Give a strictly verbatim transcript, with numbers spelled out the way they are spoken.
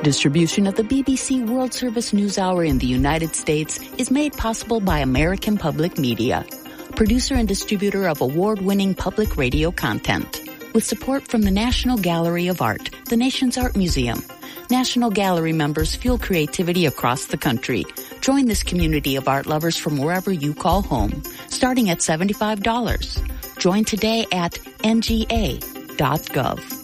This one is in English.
Distribution of the B B C World Service News Hour in the United States is made possible by American Public Media, producer and distributor of award-winning public radio content. With support from the National Gallery of Art, the nation's art museum. National Gallery members fuel creativity across the country. Join this community of art lovers from wherever you call home, starting at seventy-five dollars. Join today at N G A dot gov.